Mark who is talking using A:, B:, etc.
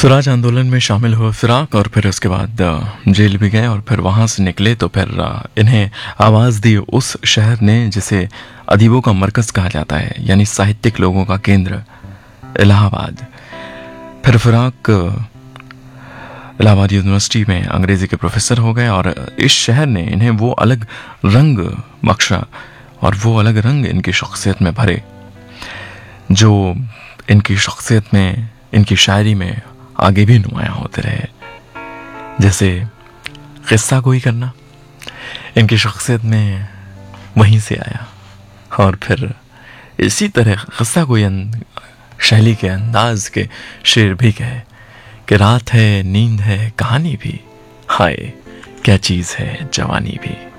A: स्वराज आंदोलन में शामिल हुए फिराक और फिर उसके बाद जेल भी गए और फिर वहाँ से निकले तो फिर इन्हें आवाज़ दी उस शहर ने जिसे अदीबों का मरकज़ कहा जाता है, यानी साहित्यिक लोगों का केंद्र, इलाहाबाद। फिर फिराक इलाहाबाद यूनिवर्सिटी में अंग्रेज़ी के प्रोफेसर हो गए और इस शहर ने इन्हें वो अलग रंग बख्शा और वो अलग रंग इनकी शख्सियत में भरे जो इनकी शख्सियत में, इनकी शायरी में आगे भी नुमायां होते रहे। जैसे किस्सा गोई करना इनकी शख्सियत में वहीं से आया और फिर इसी तरह किस्सा गोई शैली के अंदाज के शेर भी कहे कि रात है, नींद है, कहानी भी, हाय क्या चीज़ है जवानी भी।